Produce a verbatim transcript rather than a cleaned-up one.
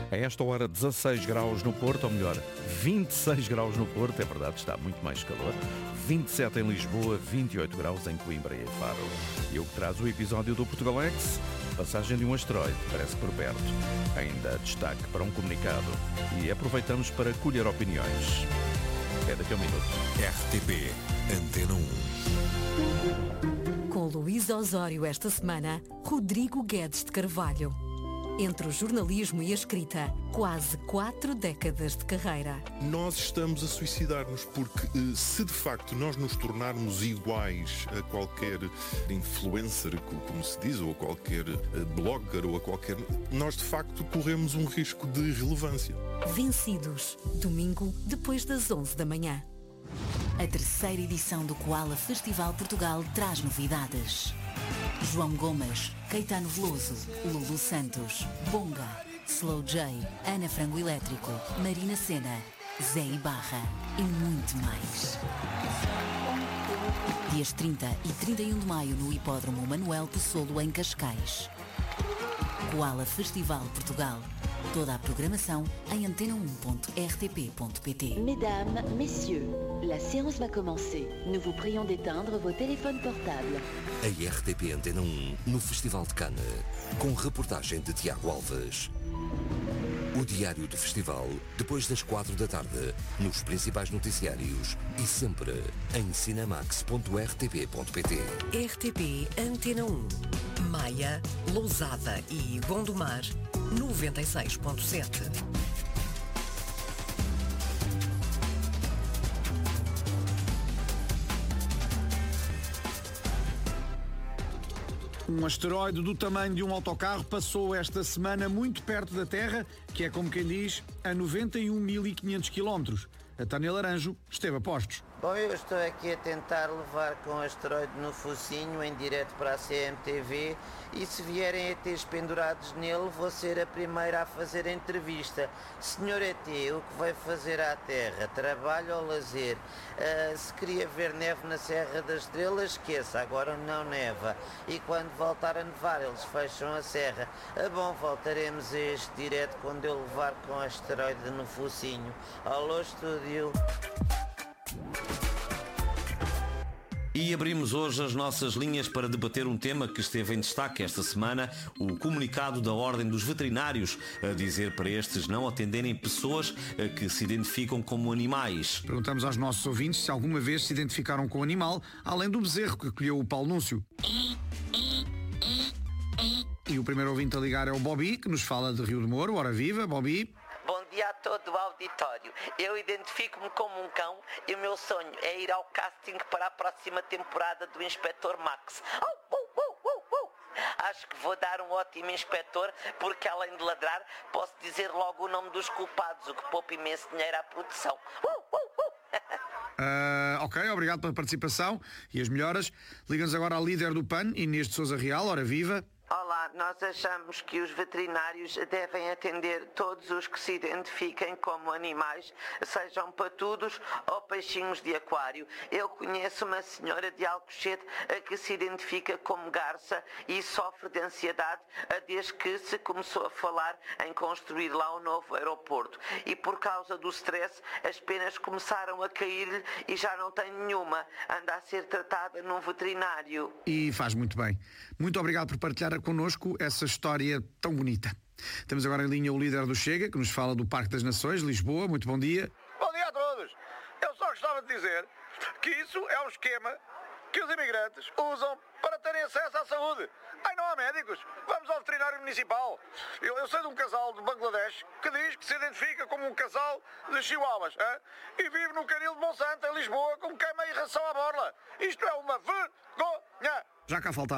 A esta hora, dezasseis graus no Porto, ou melhor, vinte e seis graus no Porto, é verdade, está muito mais calor. vinte e sete em Lisboa, vinte e oito graus em Coimbra e Faro. Eu que traz o episódio do Portugalex, passagem de um asteroide, parece por perto. Ainda destaque para um comunicado e aproveitamos para colher opiniões. É daqui a um minuto. R T P Antena um. Com Luís Osório esta semana, Rodrigo Guedes de Carvalho. Entre o jornalismo e a escrita, quase quatro décadas de carreira. Nós estamos a suicidar-nos porque se de facto nós nos tornarmos iguais a qualquer influencer, como se diz, ou a qualquer blogger, ou a qualquer... nós de facto corremos um risco de irrelevância. Vencidos, domingo, depois das onze da manhã. A terceira edição do Koala Festival Portugal traz novidades. João Gomes, Caetano Veloso, Lulu Santos, Bonga, Slow J, Ana Frango Elétrico, Marina Sena, Zé Ibarra e muito mais. Dias trinta e trinta e um de maio no Hipódromo Manuel Pessolo em Cascais. Koala Festival Portugal. Toda a programação em antena um ponto r t p ponto p t. Mesdames, messieurs, la séance va commencer. Nous vous prions d'éteindre vos téléphones portables. A R T P Antena um no Festival de Cannes, com reportagem de Tiago Alves. O diário do festival, depois das quatro da tarde, nos principais noticiários e sempre em cinemax ponto r t p ponto p t. R T P Antena um. Maia, Lousada e Gondomar, noventa e seis ponto sete. Um asteroide do tamanho de um autocarro passou esta semana muito perto da Terra, que é como quem diz, a noventa e um mil e quinhentos quilómetros. A Tânia Laranjo esteve a postos. Bom, eu estou aqui a tentar levar com o asteroide no focinho em direto para a C M T V e se vierem E Tês pendurados nele vou ser a primeira a fazer a entrevista. Senhor E T, o que vai fazer à Terra? Trabalho ou lazer? Uh, se queria ver neve na Serra das Estrelas, esqueça, agora não neva. E quando voltar a nevar eles fecham a serra. Ah, bom, voltaremos a este direto quando eu levar com o asteroide no focinho. Alô, estúdio. E abrimos hoje as nossas linhas para debater um tema que esteve em destaque esta semana, o comunicado da Ordem dos Veterinários, a dizer para estes não atenderem pessoas que se identificam como animais. Perguntamos aos nossos ouvintes se alguma vez se identificaram com o animal, além do bezerro que colheu o Paulo Núncio. E o primeiro ouvinte a ligar é o Bobby, que nos fala de Rio de Moro. Ora viva, Bobby! Bom dia a todo o auditório. Eu identifico-me como um cão e o meu sonho é ir ao casting para a próxima temporada do Inspector Max. Oh, oh, oh, oh, oh. Acho que vou dar um ótimo inspetor porque além de ladrar posso dizer logo o nome dos culpados, o que poupa imenso dinheiro à produção. Uh, uh, uh. uh, ok, obrigado pela participação e as melhoras. Liga-nos agora à líder do P A N, Inês de Sousa Real. Ora viva! Olá, nós achamos que os veterinários devem atender todos os que se identifiquem como animais, sejam patudos ou peixinhos de aquário. Eu conheço uma senhora de Alcochete que se identifica como garça e sofre de ansiedade desde que se começou a falar em construir lá um novo aeroporto. E por causa do stress, as penas começaram a cair-lhe e já não tem nenhuma. Anda a ser tratada num veterinário. E faz muito bem. Muito obrigado por partilhar connosco essa história tão bonita. Temos agora em linha o líder do Chega, que nos fala do Parque das Nações, Lisboa. Muito bom dia. Bom dia a todos. Eu só gostava de dizer que isso é um esquema que os imigrantes usam para terem acesso à saúde. Ai, não há médicos. Vamos ao veterinário municipal. Eu, eu sei de um casal de Bangladesh que diz que se identifica como um casal de chihuahuas, hein? E vive no Canil de Monsanto, em Lisboa, com queima e ração à borla. Isto é uma vergonha. Já cá faltava.